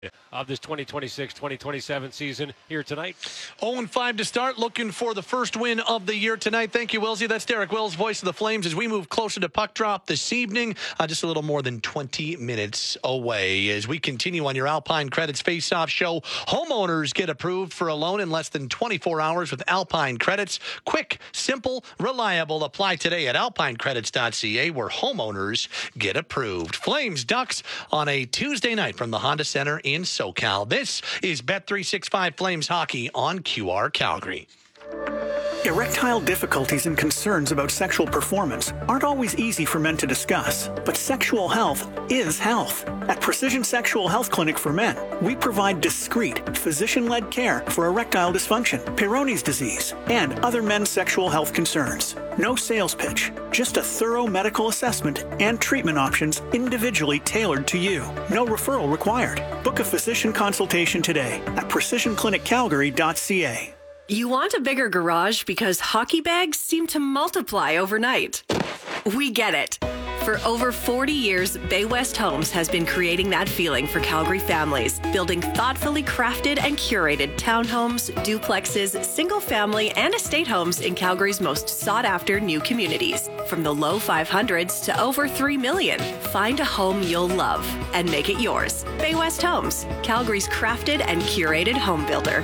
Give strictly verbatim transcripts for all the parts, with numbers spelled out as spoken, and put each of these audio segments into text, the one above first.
of this twenty twenty-six twenty twenty-seven season here tonight. oh and five to start, looking for the first win of the year tonight. Thank you, Wilsey. That's Derek Wills, voice of the Flames, as we move closer to puck drop this evening, uh, just a little more than twenty minutes away. As we continue on your Alpine Credits Face-Off show, homeowners get approved for a loan in less than twenty-four hours with Alpine Credits. Quick, simple, reliable. Apply today at alpine credits dot c a, where homeowners get approved. Flames Ducks on a Tuesday night from the Honda Center in SoCal. This is Bet three sixty-five Flames Hockey on Q R Calgary. Erectile difficulties and concerns about sexual performance aren't always easy for men to discuss, but sexual health is health. At Precision Sexual Health Clinic for Men, we provide discreet, physician-led care for erectile dysfunction, Peyronie's disease, and other men's sexual health concerns. No sales pitch, just a thorough medical assessment and treatment options individually tailored to you. No referral required. Book a physician consultation today at precision clinic calgary dot c a. You want a bigger garage because hockey bags seem to multiply overnight. We get it. For over forty years, Bay West Homes has been creating that feeling for Calgary families, building thoughtfully crafted and curated townhomes, duplexes, single-family, and estate homes in Calgary's most sought-after new communities. From the low five hundreds to over three million, find a home you'll love and make it yours. Bay West Homes, Calgary's crafted and curated home builder.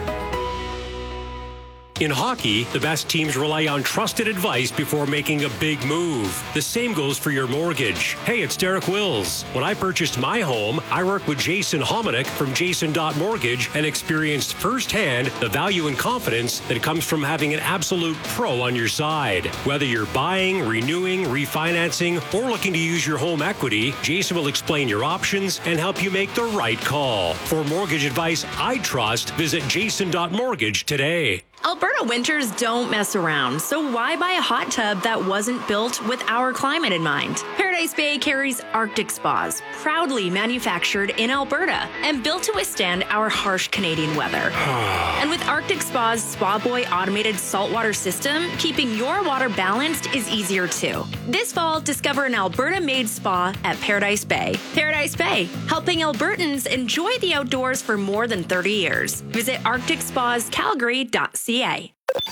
In hockey, the best teams rely on trusted advice before making a big move. The same goes for your mortgage. Hey, it's Derek Wills. When I purchased my home, I worked with Jason Hominick from Jason Mortgage and experienced firsthand the value and confidence that comes from having an absolute pro on your side. Whether you're buying, renewing, refinancing, or looking to use your home equity, Jason will explain your options and help you make the right call. For mortgage advice I trust, visit jason Mortgage today. Alberta winters don't mess around, so why buy a hot tub that wasn't built with our climate in mind? Paradise Bay carries Arctic Spas, proudly manufactured in Alberta and built to withstand our harsh Canadian weather. And with Arctic Spa's Spa Boy automated saltwater system, keeping your water balanced is easier too. This fall, discover an Alberta-made spa at Paradise Bay. Paradise Bay, helping Albertans enjoy the outdoors for more than thirty years. Visit arctic spas calgary dot c a.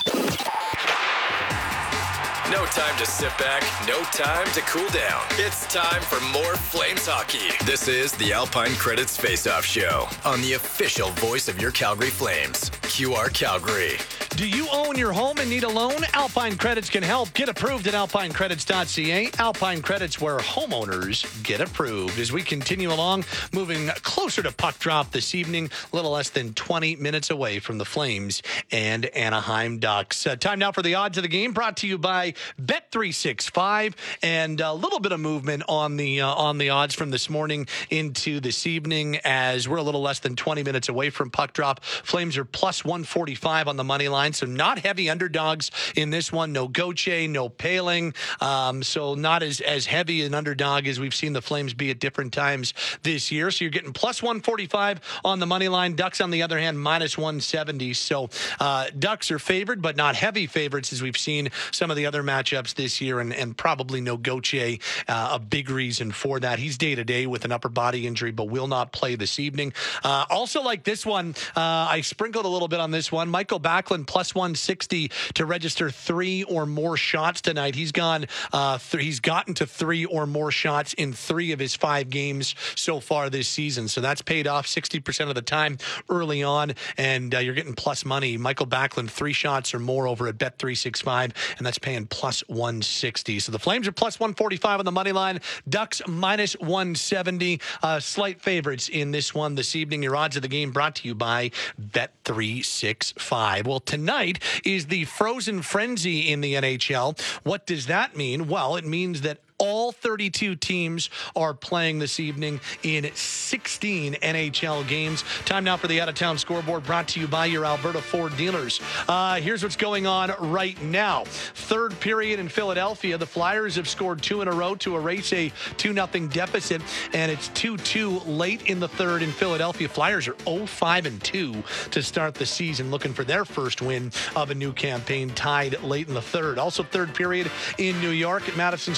No time to sit back, no time to cool down. It's time for more Flames hockey. This is the Alpine Credits Face-Off Show on the official voice of your Calgary Flames, Q R Calgary. Do you own your home and need a loan? Alpine Credits can help. Get approved at alpine credits dot c a. Alpine Credits, where homeowners get approved. As we continue along, moving closer to puck drop this evening, a little less than twenty minutes away from the Flames and Anaheim Ducks. Uh, time now for the odds of the game, brought to you by Bet three sixty-five, and a little bit of movement on the uh, on the odds from this morning into this evening, as we're a little less than twenty minutes away from puck drop. Flames are plus one forty-five on the money line. So not heavy underdogs in this one. No Gauthier, no Paling. Um, so not as, as heavy an underdog as we've seen the Flames be at different times this year. So you're getting plus one forty-five on the money line. Ducks, on the other hand, minus one seventy. So uh, Ducks are favored, but not heavy favorites as we've seen some of the other matchups this year. And, and probably no Gauthier, uh, a big reason for that. He's day-to-day with an upper body injury, but will not play this evening. Uh, also like this one, uh, I sprinkled a little bit on this one. Michael Backlund, plus one sixty to register three or more shots tonight. He's gone, uh, th- he's gotten to three or more shots in three of his five games so far this season. So that's paid off sixty percent of the time early on, and uh, you're getting plus money. Michael Backlund, three shots or more over at Bet three sixty-five, and that's paying plus one sixty. So the Flames are plus one forty-five on the money line. Ducks minus one seventy. Uh, slight favorites in this one this evening. Your odds of the game brought to you by Bet three sixty-five. Well, tonight is the Frozen Frenzy in the N H L. What does that mean? Well, it means that all thirty-two teams are playing this evening in sixteen N H L games. Time now for the out-of-town scoreboard, brought to you by your Alberta Ford dealers. Uh, here's what's going on right now. Third period in Philadelphia. The Flyers have scored two in a row to erase a two nothing deficit, and it's two two late in the third in Philadelphia. Flyers are oh five and two to start the season, looking for their first win of a new campaign, tied late in the third. Also, third period in New York at Madison Square Garden.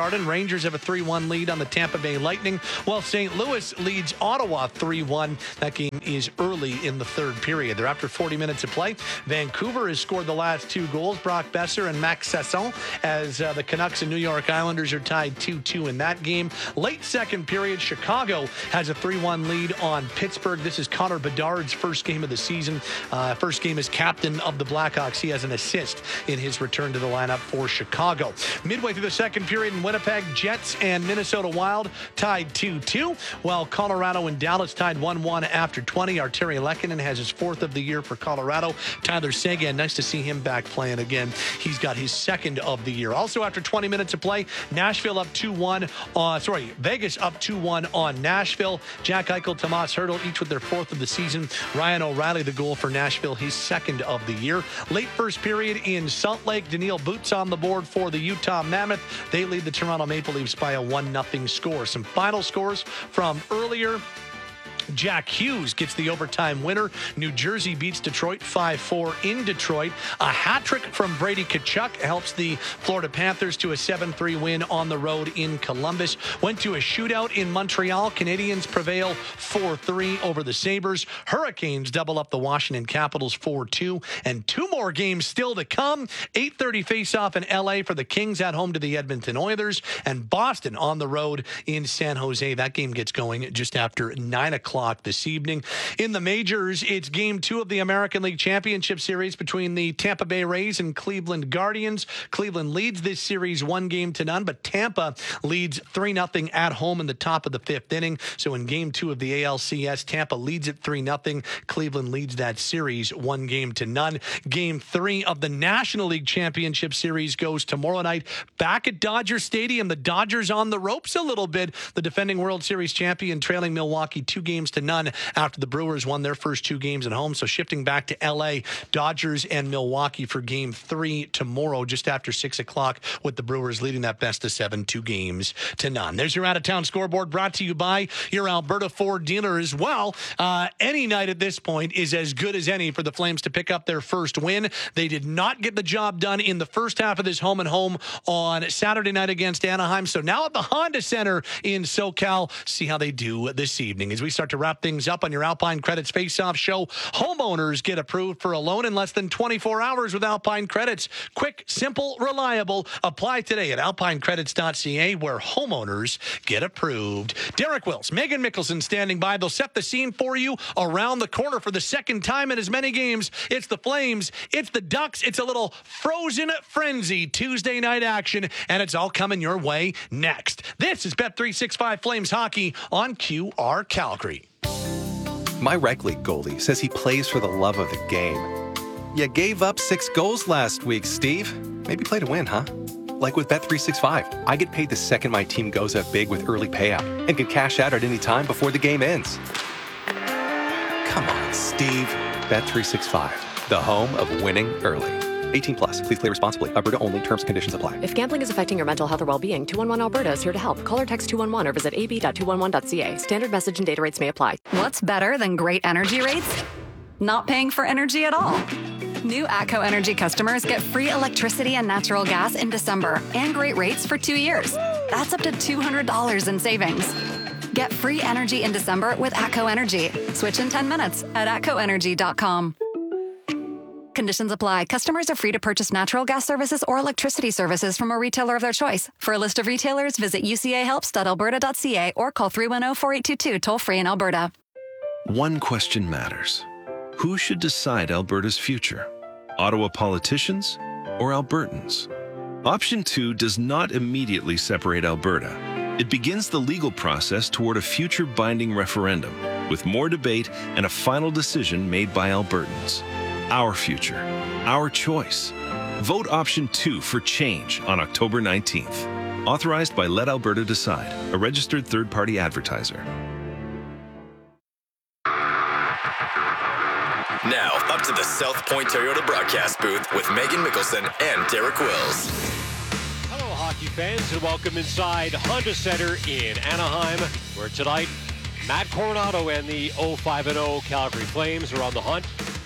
Garden. Rangers have a three one lead on the Tampa Bay Lightning, while Saint Louis leads Ottawa three one. That game is early in the third period. They're after forty minutes of play. Vancouver has scored the last two goals, Brock Besser and Max Sasson, as uh, the Canucks and New York Islanders are tied two two in that game. Late second period, Chicago has a three one lead on Pittsburgh. This is Connor Bedard's first game of the season. Uh, first game as captain of the Blackhawks. He has an assist in his return to the lineup for Chicago. Midway through the second period in Winnipeg, Jets and Minnesota Wild tied two two, while Colorado and Dallas tied one one after twenty. Arturi Lehkonen has his fourth of the year for Colorado. Tyler Seguin, nice to see him back playing again. He's got his second of the year. Also, after twenty minutes of play, Nashville up two one. Uh, sorry, Vegas up two one on Nashville. Jack Eichel, Tomas Hertl, each with their fourth of the season. Ryan O'Reilly, the goal for Nashville, his second of the year. Late first period in Salt Lake, Daniil Boots on the board for the Utah Mammoth. They lead the Toronto Maple Leafs by a one nothing score. Some final scores from earlier. Jack Hughes gets the overtime winner. New Jersey beats Detroit five four in Detroit. A hat trick from Brady Tkachuk helps the Florida Panthers to a seven three win on the road in Columbus. Went to a shootout in Montreal. Canadiens prevail four three over the Sabres. Hurricanes double up the Washington Capitals four two. And two more games still to come. eight thirty face-off in L A for the Kings at home to the Edmonton Oilers. And Boston on the road in San Jose. That game gets going just after nine o'clock this evening. In the majors, it's game two of the American League Championship Series between the Tampa Bay Rays and Cleveland Guardians. Cleveland leads this series one game to none, but Tampa leads three nothing at home in the top of the fifth inning. So in game two of the A L C S, Tampa leads it three nothing. Cleveland leads that series one game to none. Game three of the National League Championship Series goes tomorrow night back at Dodger Stadium. The Dodgers on the ropes a little bit. The defending World Series champion trailing Milwaukee two games to none after the Brewers won their first two games at home. So shifting back to L A, Dodgers and Milwaukee for game three tomorrow just after six o'clock, with the Brewers leading that best of seven, two games to none. There's your out-of-town scoreboard brought to you by your Alberta Ford dealer as well. Uh, any night at this point is as good as any for the Flames to pick up their first win. They did not get the job done in the first half of this home and home on Saturday night against Anaheim. So now at the Honda Center in SoCal, see how they do this evening. As we start to wrap things up on your Alpine Credits Face-Off show, homeowners get approved for a loan in less than twenty-four hours with Alpine Credits. Quick, simple, reliable. Apply today at alpine credits dot c a, where homeowners get approved. Derek Wills, Megan Mickelson standing by. They'll set the scene for you around the corner for the second time in as many games. It's the Flames, it's the Ducks, it's a little frozen frenzy Tuesday night action, and it's all coming your way next. This is Bet three sixty-five Flames Hockey on Q R Calgary. My rec league goalie says he plays for the love of the game. You gave up six goals last week, Steve. Maybe play to win, huh? Like with Bet three sixty-five, I get paid the second my team goes up big with early payout and can cash out at any time before the game ends. Come on, Steve. Bet three sixty-five, the home of winning early. eighteen plus. Please play responsibly. Alberta only. Terms and conditions apply. If gambling is affecting your mental health or well-being, two one one Alberta is here to help. Call or text two one one or visit a b dot two one one dot c a. Standard message and data rates may apply. What's better than great energy rates? Not paying for energy at all. New ATCO Energy customers get free electricity and natural gas in December and great rates for two years. That's up to two hundred dollars in savings. Get free energy in December with ATCO Energy. Switch in ten minutes at atco energy dot com. Conditions apply. Customers are free to purchase natural gas services or electricity services from a retailer of their choice. For a list of retailers, visit u c a helps dot alberta dot c a or call three one zero, four eight two two toll-free in Alberta. One question matters. Who should decide Alberta's future? Ottawa politicians or Albertans? Option two does not immediately separate Alberta. It begins the legal process toward a future binding referendum, with more debate and a final decision made by Albertans. Our future, our choice. Vote option two for change on October nineteenth. Authorized by Let Alberta Decide, a registered third-party advertiser. Now, up to the South Point Toyota broadcast booth with Megan Mickelson and Derek Wills. Hello, hockey fans, and welcome inside Honda Center in Anaheim, where tonight Matt Coronado and the oh five and oh Calgary Flames are on the hunt for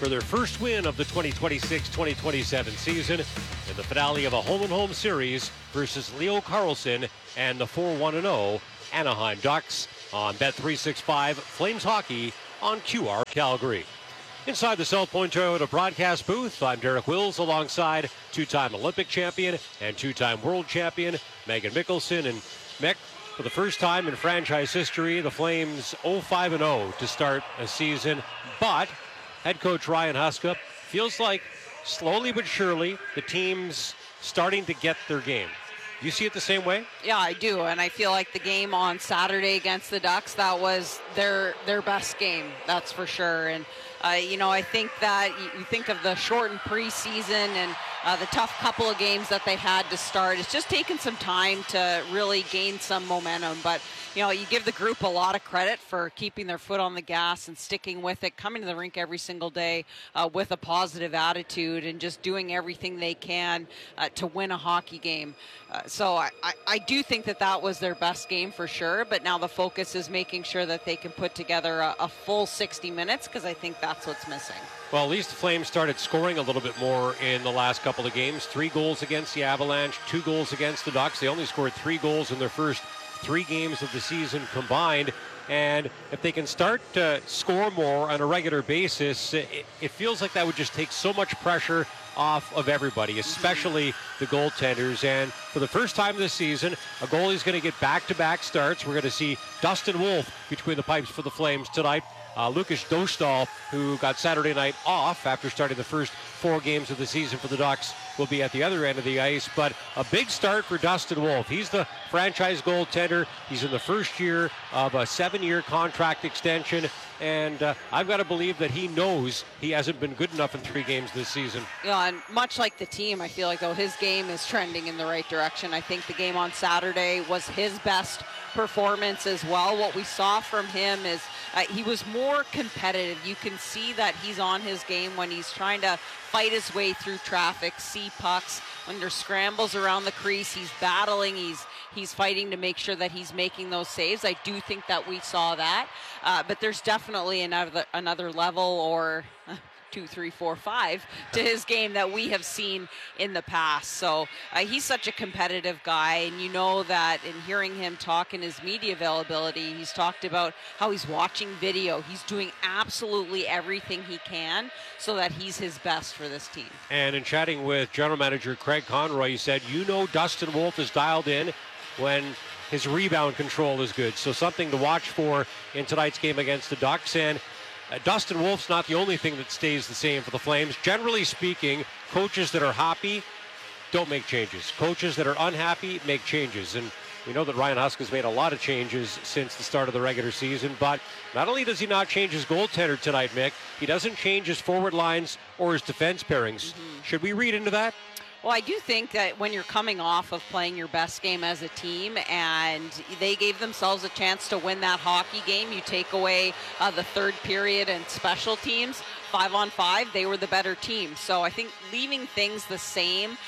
for their first win of the twenty twenty-six twenty twenty-seven season in the finale of a home-and-home series versus Leo Carlson and the four one oh Anaheim Ducks on Bet three sixty-five Flames Hockey on Q R Calgary. Inside the South Point Toyota broadcast booth, I'm Derek Wills alongside two-time Olympic champion and two-time world champion Megan Mickelson. And Mick, for the first time in franchise history, the Flames oh five and oh to start a season. But head coach Ryan Huska feels like slowly but surely the team's starting to get their game. Do you see it the same way? Yeah, I do, and I feel like the game on Saturday against the Ducks, that was their their best game, that's for sure. And uh, you know, I think that you, you think of the shortened preseason and uh, the tough couple of games that they had to start. It's just taken some time to really gain some momentum, but you know, you give the group a lot of credit for keeping their foot on the gas and sticking with it, coming to the rink every single day uh, with a positive attitude and just doing everything they can uh, to win a hockey game. Uh, so I, I, I do think that that was their best game for sure, but now the focus is making sure that they can put together a, a full sixty minutes, because I think that's what's missing. Well, at least the Flames started scoring a little bit more in the last couple of games. Three goals against the Avalanche, two goals against the Ducks. They only scored three goals in their first three games of the season combined. And if they can start to score more on a regular basis, it, it feels like that would just take so much pressure off of everybody, especially the goaltenders. And for the first time this season, a goalie's going to get back-to-back starts. We're going to see Dustin Wolf between the pipes for the Flames tonight. Uh, Lucas Dostal, who got Saturday night off after starting the first four games of the season for the Ducks, will be at the other end of the ice. But a big start for Dustin Wolf. He's the franchise goaltender. He's in the first year of a seven-year contract extension. And uh, I've got to believe that he knows he hasn't been good enough in three games this season. Yeah, and much like the team, I feel like, though, his game is trending in the right direction. I think the game on Saturday was his best performance as well. What we saw from him is uh, he was more competitive. You can see that he's on his game when he's trying to fight his way through traffic, see pucks. When there's scrambles around the crease, he's battling, he's he's fighting to make sure that he's making those saves. I do think that we saw that, uh, but there's definitely another another level or uh, two, three, four, five to his game that we have seen in the past. So uh, he's such a competitive guy, and you know that in hearing him talk in his media availability, he's talked about how he's watching video. He's doing absolutely everything he can so that he's his best for this team. And in chatting with general manager Craig Conroy, he said, you know Dustin Wolf is dialed in when his rebound control is good. So something to watch for in tonight's game against the Ducks. And uh, Dustin Wolf's not the only thing that stays the same for the Flames. Generally speaking, coaches that are happy don't make changes. Coaches that are unhappy make changes. And we know that Ryan Huska's made a lot of changes since the start of the regular season, but not only does he not change his goaltender tonight, Mick, he doesn't change his forward lines or his defense pairings. Mm-hmm. Should we read into that? Well, I do think that when you're coming off of playing your best game as a team and they gave themselves a chance to win that hockey game, you take away uh, the third period and special teams, five on five, they were the better team. So I think leaving things the same